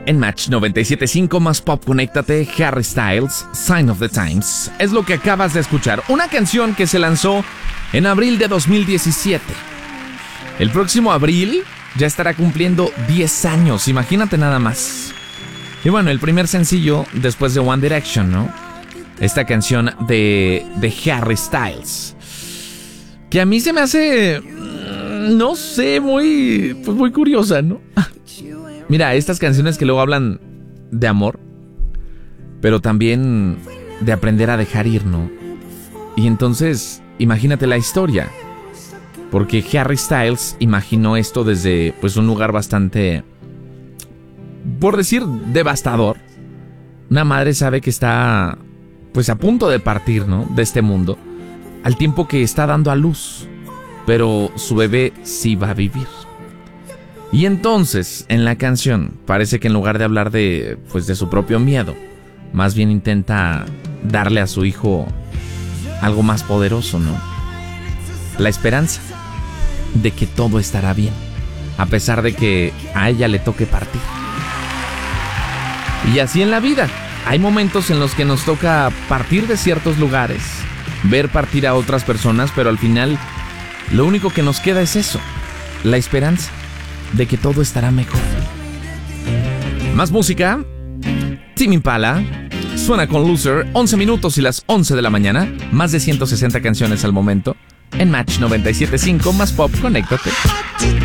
En Match 97.5 más pop, conéctate. Harry Styles, Sign of the Times. Es lo que acabas de escuchar. Una canción que se lanzó en abril de 2017. El próximo abril ya estará cumpliendo 10 años. Imagínate nada más. Y bueno, el primer sencillo después de One Direction, ¿no? Esta canción de Harry Styles. Que a mí se me hace, no sé, muy curiosa, ¿no? Mira, estas canciones que luego hablan de amor, pero también de aprender a dejar ir, ¿no? Y entonces, imagínate la historia. Porque Harry Styles imaginó esto desde, pues, un lugar bastante, por decir, devastador. Una madre sabe que está, pues, a punto de partir, ¿no? De este mundo, al tiempo que está dando a luz. Pero su bebé sí va a vivir. Y entonces, en la canción, parece que en lugar de hablar de, pues, de su propio miedo, más bien intenta darle a su hijo algo más poderoso, ¿no? La esperanza de que todo estará bien, a pesar de que a ella le toque partir. Y así en la vida, hay momentos en los que nos toca partir de ciertos lugares, ver partir a otras personas, pero al final, lo único que nos queda es eso, la esperanza de que todo estará mejor. Más música. Tame Impala suena con Loser. 11 minutos y las 11 de la mañana. Más de 160 canciones al momento. En Match 97.5 más pop, conéctate.